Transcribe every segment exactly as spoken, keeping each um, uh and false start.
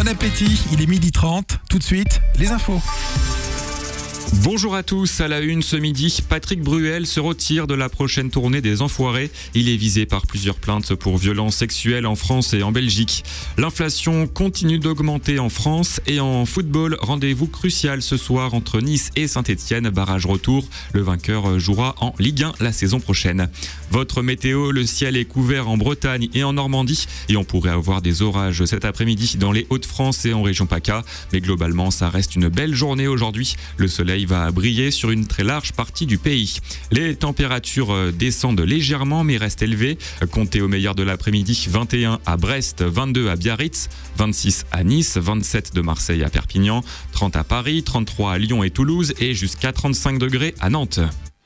Bon appétit, il est midi trente. Tout de suite, les infos. Bonjour à tous, à la une ce midi, Patrick Bruel se retire de la prochaine tournée des Enfoirés. Il est visé par plusieurs plaintes pour violences sexuelles en France et en Belgique. L'inflation continue d'augmenter en France et en football, rendez-vous crucial ce soir entre Nice et Saint-Etienne, barrage retour. Le vainqueur jouera en Ligue un la saison prochaine. Votre météo, le ciel est couvert en Bretagne et en Normandie et on pourrait avoir des orages cet après-midi dans les Hauts-de-France et en région PACA. Mais globalement, ça reste une belle journée aujourd'hui. Le soleil va briller sur une très large partie du pays. Les températures descendent légèrement mais restent élevées. Comptez au meilleur de l'après-midi vingt et un à Brest, vingt-deux à Biarritz, vingt-six à Nice, vingt-sept de Marseille à Perpignan, trente à Paris, trente-trois à Lyon et Toulouse et jusqu'à trente-cinq degrés à Nantes.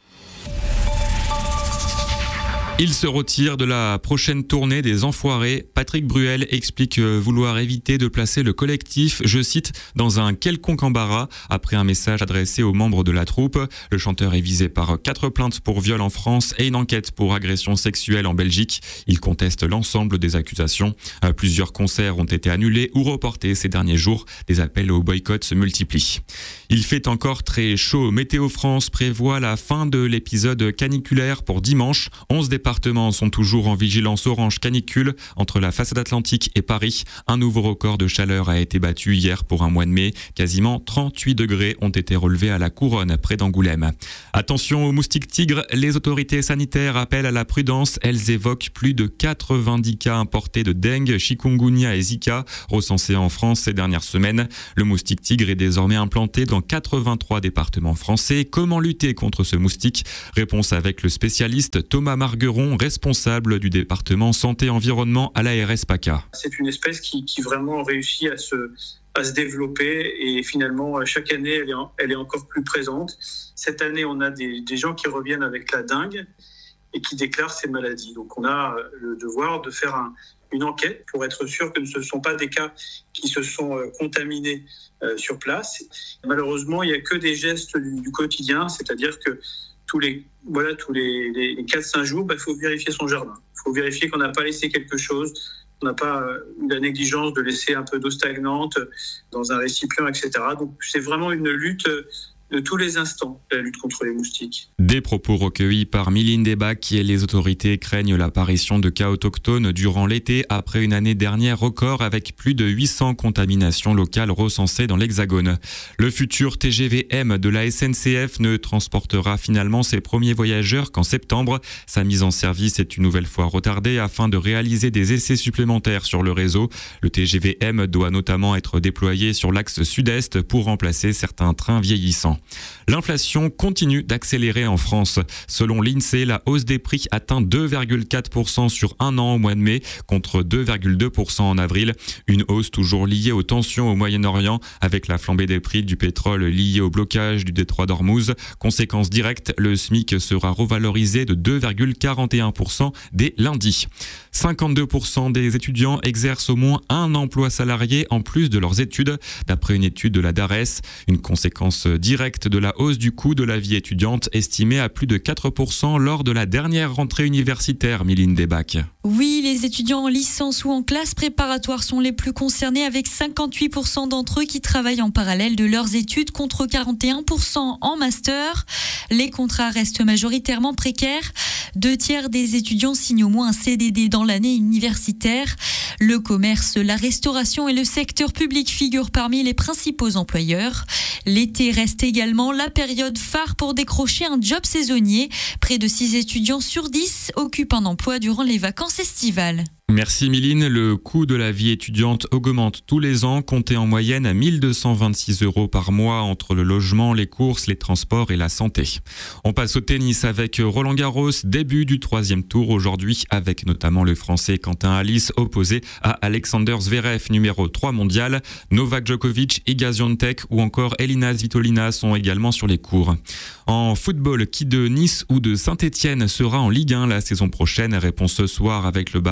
Il se retire de la prochaine tournée des Enfoirés. Patrick Bruel explique vouloir éviter de placer le collectif, je cite, dans un quelconque embarras. Après un message adressé aux membres de la troupe, le chanteur est visé par quatre plaintes pour viol en France et une enquête pour agression sexuelle en Belgique. Il conteste l'ensemble des accusations. Plusieurs concerts ont été annulés ou reportés ces derniers jours. Des appels au boycott se multiplient. Il fait encore très chaud. Météo France prévoit la fin de l'épisode caniculaire pour dimanche. onze départements départements sont toujours en vigilance orange canicule entre la façade atlantique et Paris. Un nouveau record de chaleur a été battu hier pour un mois de mai. Quasiment trente-huit degrés ont été relevés à la Couronne, près d'Angoulême. Attention aux moustiques tigres, les autorités sanitaires appellent à la prudence. Elles évoquent plus de quatre-vingt-dix cas importés de dengue, chikungunya et Zika recensés en France ces dernières semaines. Le moustique tigre est désormais implanté dans quatre-vingt-trois départements français. Comment lutter contre ce moustique ? Réponse avec le spécialiste Thomas Margueron, responsable du département santé-environnement à l'A R S PACA. C'est une espèce qui, qui vraiment réussit à se, à se développer et finalement chaque année elle est, elle est encore plus présente. Cette année on a des, des gens qui reviennent avec la dengue et qui déclarent ces maladies. Donc on a le devoir de faire un, une enquête pour être sûr que ce ne sont pas des cas qui se sont contaminés euh, sur place. Malheureusement il n'y a que des gestes du, du quotidien, c'est-à-dire que tous les voilà tous les, les, les quatre cinq jours, il bah, faut vérifier son jardin. Il faut vérifier qu'on n'a pas laissé quelque chose, qu'on n'a pas euh, eu la négligence de laisser un peu d'eau stagnante dans un récipient, et cetera. Donc c'est vraiment une lutte de tous les instants, la lutte contre les moustiques. Des propos recueillis par Mylène Debac et les autorités craignent l'apparition de cas autochtones durant l'été après une année dernière record avec plus de huit cents contaminations locales recensées dans l'Hexagone. Le futur T G V M de la S N C F ne transportera finalement ses premiers voyageurs qu'en septembre. Sa mise en service est une nouvelle fois retardée afin de réaliser des essais supplémentaires sur le réseau. Le T G V M doit notamment être déployé sur l'axe sud-est pour remplacer certains trains vieillissants. L'inflation continue d'accélérer en France. Selon l'INSEE, la hausse des prix atteint deux virgule quatre pour cent sur un an au mois de mai, contre deux virgule deux pour cent en avril. Une hausse toujours liée aux tensions au Moyen-Orient, avec la flambée des prix du pétrole liée au blocage du détroit d'Ormuz. Conséquence directe, le SMIC sera revalorisé de deux virgule quarante et un pour cent dès lundi. cinquante-deux pour cent des étudiants exercent au moins un emploi salarié en plus de leurs études, d'après une étude de la DARES. Une conséquence directe de la hausse du coût de la vie étudiante estimée à plus de quatre pour cent lors de la dernière rentrée universitaire, Mylène Debac. Oui, les étudiants en licence ou en classe préparatoire sont les plus concernés avec cinquante-huit pour cent d'entre eux qui travaillent en parallèle de leurs études contre quarante et un pour cent en master. Les contrats restent majoritairement précaires. Deux tiers des étudiants signent au moins un C D D dans l'année universitaire. Le commerce, la restauration et le secteur public figurent parmi les principaux employeurs. L'été reste également la période phare pour décrocher un job saisonnier. Près de six étudiants sur dix occupent un emploi durant les vacances estivales. Merci Mylène. Le coût de la vie étudiante augmente tous les ans, compté en moyenne à mille deux cent vingt-six euros par mois entre le logement, les courses, les transports et la santé. On passe au tennis avec Roland Garros, début du troisième tour aujourd'hui avec notamment le Français Quentin Halys opposé à Alexander Zverev, numéro trois mondial. Novak Djokovic, Iga Swiatek ou encore Elina Svitolina sont également sur les cours. En football, qui de Nice ou de Saint-Etienne sera en Ligue un la saison prochaine ? Réponse ce soir avec le barrage retour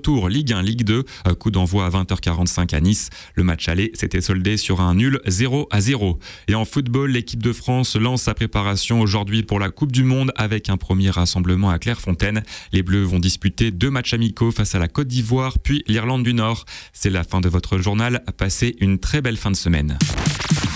retour Ligue un, Ligue deux. Coup d'envoi à vingt heures quarante-cinq à Nice. Le match aller s'était soldé sur un nul zéro à zéro. Et en football, l'équipe de France lance sa préparation aujourd'hui pour la Coupe du Monde avec un premier rassemblement à Clairefontaine. Les Bleus vont disputer deux matchs amicaux face à la Côte d'Ivoire puis l'Irlande du Nord. C'est la fin de votre journal. Passez une très belle fin de semaine.